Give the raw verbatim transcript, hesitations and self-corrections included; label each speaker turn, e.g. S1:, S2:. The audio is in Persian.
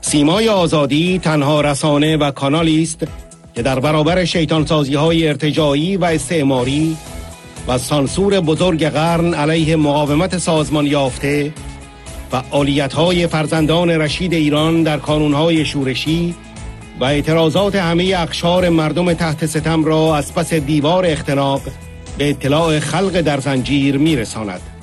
S1: سیمای آزادی تنها رسانه و کانالی است که در برابر شیطانسازی‌های ارتجاعی و استعماری و سانسور بزرگ قرن علیه مقاومت سازمان یافته، فعالیت‌های فرزندان رشید ایران در کانون‌های شورشی و اعتراضات همه اقشار مردم تحت ستم را از پس دیوار اختناق به اطلاع خلق در زنجیر می‌رساند.